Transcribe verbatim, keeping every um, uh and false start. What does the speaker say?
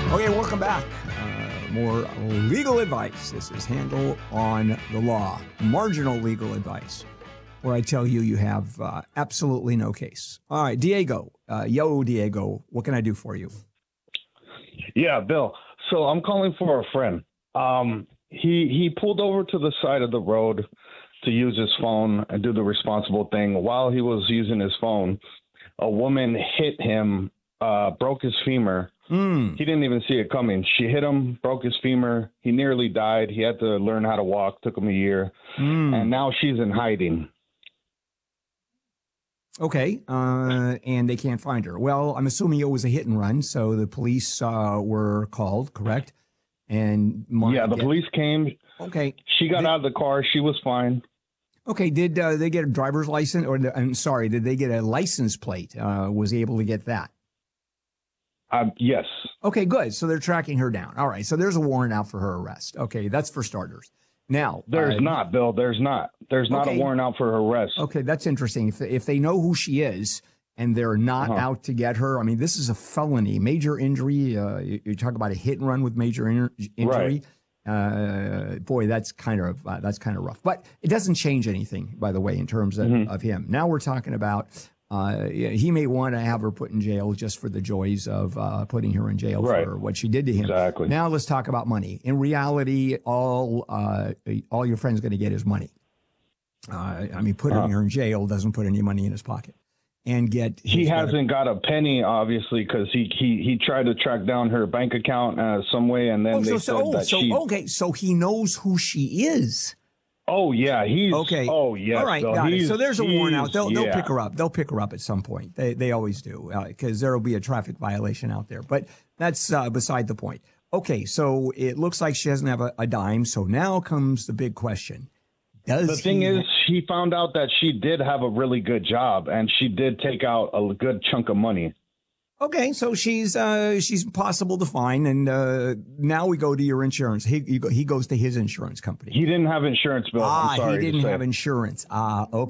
Okay, welcome back. Uh, more legal advice. This is Handel on the Law. Marginal legal advice, where I tell you you have uh, absolutely no case. All right, Diego. Uh, yo, Diego, what can I do for you? Yeah, Bill. So I'm calling for a friend. Um, he he pulled over to the side of the road to use his phone and do the responsible thing. While he was using his phone, a woman hit him, uh, broke his femur. Mm. He didn't even see it coming. She hit him, broke his femur. He nearly died. He had to learn how to walk. Took him a year. Mm. And now she's in hiding. Okay, uh, and they can't find her. Well, I'm assuming it was a hit and run, so the police uh, were called, correct? And yeah, the get, police came. Okay. She got they, out of the car. She was fine. Okay, did uh, they get a driver's license? Or the, I'm sorry, did they get a license plate? Uh, was he able to get that? Um, yes. Okay, good. So they're tracking her down. All right, so there's a warrant out for her arrest. Okay, that's for starters. Now, there's uh, not, Bill. There's not. There's not okay. a warrant out for her arrest. Okay, that's interesting. If, if they know who she is and they're not uh-huh. out to get her, I mean, this is a felony, major injury. Uh, you, you talk about a hit and run with major in, injury. Right. Uh, boy, that's kind of uh, that's kind of rough. But it doesn't change anything, by the way, in terms of, mm-hmm. of him. Now we're talking about. Uh, he may want to have her put in jail just for the joys of uh, putting her in jail right. for what she did to him. Exactly. Now let's talk about money. In reality, all uh, all your friend's going to get is money. Uh, I mean, putting uh-huh. her in jail doesn't put any money in his pocket. And get he hasn't got a penny, obviously, because he, he he tried to track down her bank account uh, some way, and then oh, they so, said so, that so, she. Okay, so he knows who she is. Oh yeah, he's okay. Oh yeah, all right, so got it. So there's a warrant out. They'll yeah. they'll pick her up. They'll pick her up at some point. They they always do because uh, there will be a traffic violation out there. But that's uh, beside the point. Okay, so it looks like she doesn't have a, a dime. So now comes the big question. Does the thing he is, he found out that she did have a really good job, and she did take out a good chunk of money. Okay, so she's uh, she's possible to find, and uh, now we go to your insurance. He he goes to his insurance company. He didn't have insurance, Bill. Ah, I'm sorry he didn't to say. have insurance. Ah, okay.